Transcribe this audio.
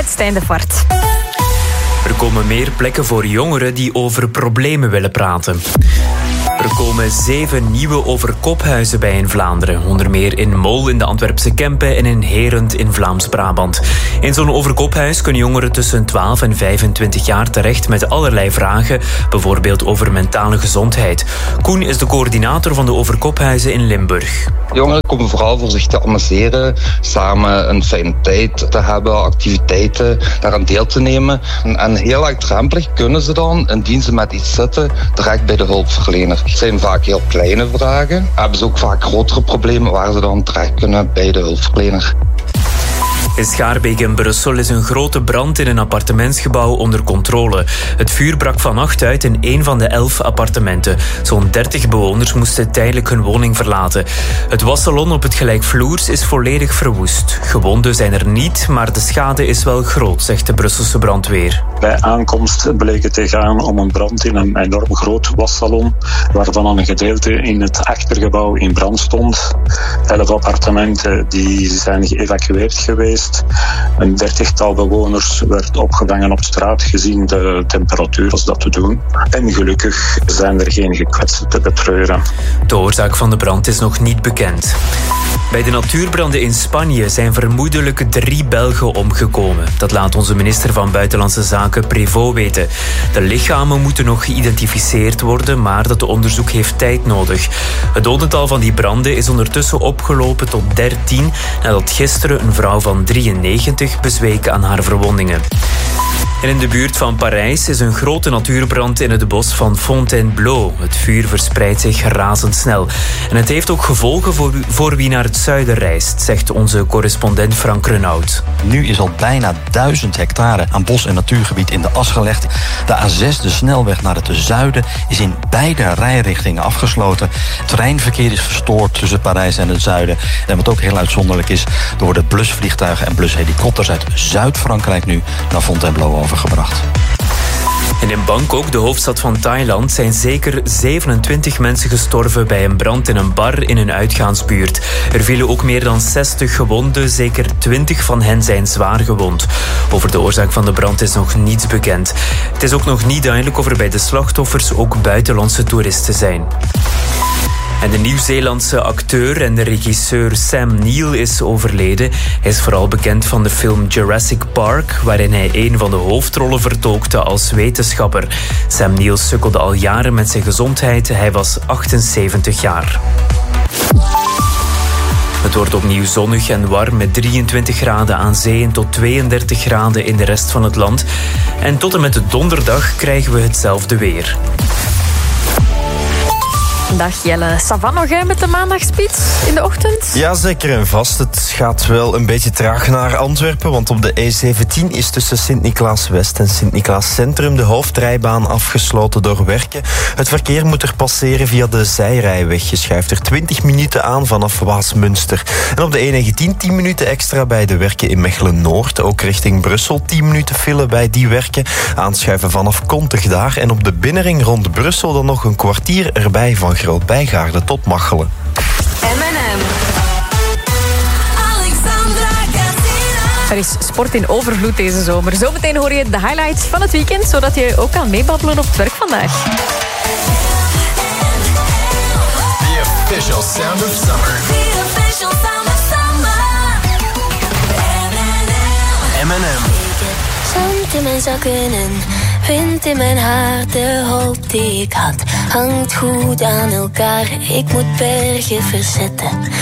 met Stijn de Voort. Er komen meer plekken voor jongeren die over problemen willen praten. Er komen 7 nieuwe overkophuizen bij in Vlaanderen. Onder meer in Mol in de Antwerpse Kempen en in Herent in Vlaams-Brabant. In zo'n overkophuis kunnen jongeren tussen 12 en 25 jaar terecht met allerlei vragen, bijvoorbeeld over mentale gezondheid. Koen is de coördinator van de overkophuizen in Limburg. Jongeren komen vooral voor zich te amuseren, samen een fijne tijd te hebben, activiteiten, daaraan deel te nemen. En heel laagdrempelig kunnen ze dan, indien ze met iets zitten, direct bij de hulpverlener. Het zijn vaak heel kleine vragen. Hebben ze ook vaak grotere problemen waar ze dan terecht kunnen bij de hulpverlener. In Schaarbeek in Brussel is een grote brand in een appartementsgebouw onder controle. Het vuur brak vannacht uit in een van de 11 appartementen. Zo'n 30 bewoners moesten tijdelijk hun woning verlaten. Het wassalon op het gelijkvloers is volledig verwoest. Gewonden zijn er niet, maar de schade is wel groot, zegt de Brusselse brandweer. Bij aankomst bleek het te gaan om een brand in een enorm groot wassalon, waarvan een gedeelte in het achtergebouw in brand stond. 11 appartementen die zijn geëvacueerd geweest. Een 30-tal bewoners werd opgevangen op straat gezien de temperatuur als dat te doen. En gelukkig zijn er geen gekwetsten te betreuren. De oorzaak van de brand is nog niet bekend. Bij de natuurbranden in Spanje zijn vermoedelijk 3 Belgen omgekomen. Dat laat onze minister van Buitenlandse Zaken Prévost weten. De lichamen moeten nog geïdentificeerd worden, maar dat onderzoek heeft tijd nodig. Het dodental van die branden is ondertussen opgelopen tot 13, nadat gisteren een vrouw van 93 bezweek aan haar verwondingen. En in de buurt van Parijs is een grote natuurbrand in het bos van Fontainebleau. Het vuur verspreidt zich razendsnel. En het heeft ook gevolgen voor wie naar het zuiden reist, zegt onze correspondent Frank Renaud. Nu is al bijna 1000 hectare aan bos- en natuurgebied in de as gelegd. De A6, de snelweg naar het zuiden, is in beide rijrichtingen afgesloten. Het treinverkeer is verstoord tussen Parijs en het zuiden. En wat ook heel uitzonderlijk is, er worden blusvliegtuigen en blushelikopters uit Zuid-Frankrijk nu naar Fontainebleau overgebracht. En in Bangkok, de hoofdstad van Thailand, zijn zeker 27 mensen gestorven bij een brand in een bar in een uitgaansbuurt. Er vielen ook meer dan 60 gewonden, zeker 20 van hen zijn zwaar gewond. Over de oorzaak van de brand is nog niets bekend. Het is ook nog niet duidelijk of er bij de slachtoffers ook buitenlandse toeristen zijn. En de Nieuw-Zeelandse acteur en de regisseur Sam Neill is overleden. Hij is vooral bekend van de film Jurassic Park, waarin hij een van de hoofdrollen vertolkte als wetenschapper. Sam Neill sukkelde al jaren met zijn gezondheid. Hij was 78 jaar. Het wordt opnieuw zonnig en warm met 23 graden aan zee en tot 32 graden in de rest van het land. En tot en met de donderdag krijgen we hetzelfde weer. Dag Jelle. Savan nog hè, met de maandagspits in de ochtend? Ja, zeker en vast. Het gaat wel een beetje traag naar Antwerpen, want op de E17 is tussen Sint-Niklaas-West en Sint-Niklaas-Centrum de hoofdrijbaan afgesloten door werken. Het verkeer moet er passeren via de zijrijweg. Je schuift er 20 minuten aan vanaf Waasmunster. En op de E19 10 minuten extra bij de werken in Mechelen-Noord. Ook richting Brussel 10 minuten file bij die werken. Aanschuiven vanaf Kontig daar. En op de binnenring rond Brussel dan nog een kwartier erbij van Groot-Bijgaarde tot Machelen. M&M. Er is sport in overvloed deze zomer. Zometeen hoor je de highlights van het weekend, zodat je ook kan meebabbelen op het werk vandaag. The official sound of summer. The official sound of summer. M&M. Zand in mijn zakken en wind in mijn haar. De hoop die ik had hangt goed aan elkaar. Ik moet bergen verzetten.